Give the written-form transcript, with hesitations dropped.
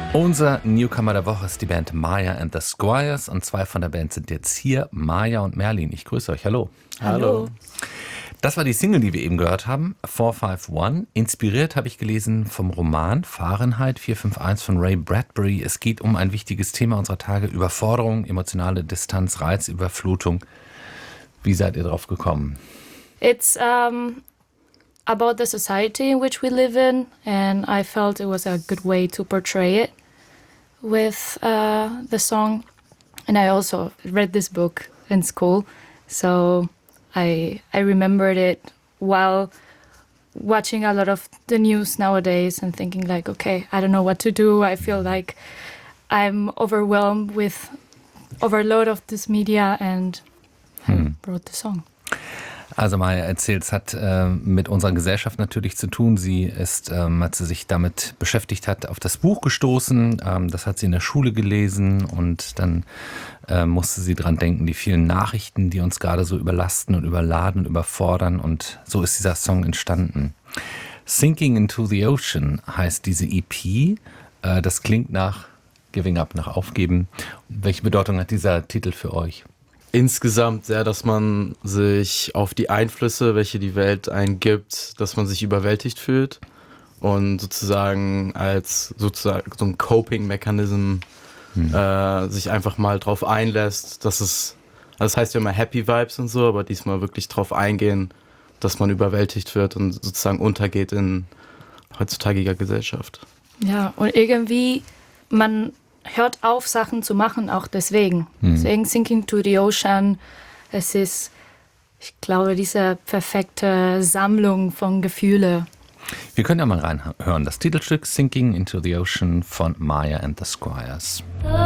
Unser Newcomer der Woche ist die Band Maya and the Squires und zwei von der Band sind jetzt hier, Maya und Merlin. Ich grüße euch, hallo. Hallo. Das war die Single, die wir eben gehört haben, 451. Inspiriert habe ich gelesen vom Roman Fahrenheit 451 von Ray Bradbury. Es geht um ein wichtiges Thema unserer Tage, Überforderung, emotionale Distanz, Reizüberflutung. Wie seid ihr drauf gekommen? It's about the society in which we live in, and I felt it was a good way to portray it with the song. And I also read this book in school, so I remembered it while watching a lot of the news nowadays and thinking like, okay, I don't know what to do. I feel like I'm overwhelmed with overload of this media, and I wrote the song. Also Maya erzählt, es hat mit unserer Gesellschaft natürlich zu tun. Sie ist, als sie sich damit beschäftigt hat, auf das Buch gestoßen. Das hat sie in der Schule gelesen und dann musste sie dran denken, die vielen Nachrichten, die uns gerade so überlasten und überladen und überfordern. Und so ist dieser Song entstanden. Sinking into the Ocean heißt diese EP. Das klingt nach Giving Up, nach Aufgeben. Welche Bedeutung hat dieser Titel für euch? Insgesamt sehr, dass man sich auf die Einflüsse, welche die Welt einen gibt, dass man sich überwältigt fühlt und sozusagen als so ein Coping-Mechanism sich einfach mal drauf einlässt, dass es, also das heißt ja immer Happy Vibes und so, aber diesmal wirklich drauf eingehen, dass man überwältigt wird und sozusagen untergeht in heutzutagiger Gesellschaft. Ja, und irgendwie, man hört auf, Sachen zu machen, auch deswegen. Deswegen Sinking to the Ocean, es ist, ich glaube, diese perfekte Sammlung von Gefühlen. Wir können ja mal reinhören. Das Titelstück Sinking into the Ocean von Maya and the Squires.